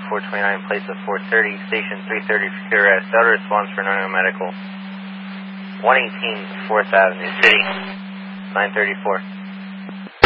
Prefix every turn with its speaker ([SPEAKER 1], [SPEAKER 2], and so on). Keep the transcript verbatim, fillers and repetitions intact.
[SPEAKER 1] four twenty-nine, place of four thirty, station three thirty for Q R S. Delta response for non-medical. one eighteen fourth Avenue, City, nine thirty-four.